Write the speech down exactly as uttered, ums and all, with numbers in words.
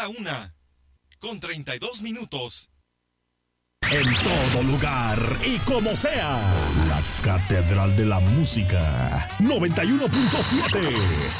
la una, con treinta y dos minutos. En todo lugar y como sea, la Catedral de la Música, noventa y uno punto siete.